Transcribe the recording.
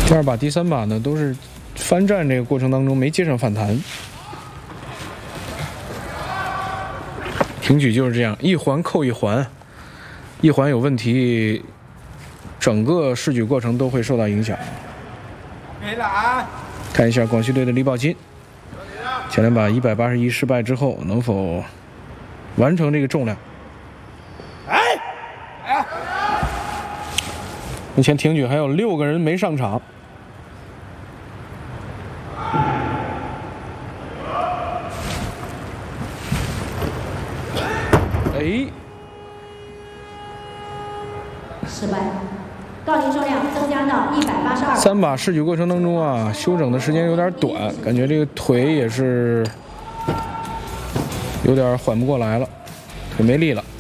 第2把、第3把呢，都是翻站这个过程当中没接上反弹。挺举就是这样，一环扣一环，一环有问题，整个试举过程都会受到影响。 没了啊！ 看一下广西队的李宝金，前2把181失败之后，能否完成这个重量？目前挺举还有6个人没上场。 失败，杠铃重量增加到182。 3把试举过程当中啊，休整的时间有点短，感觉这个腿也是有点缓不过来了，腿没力了。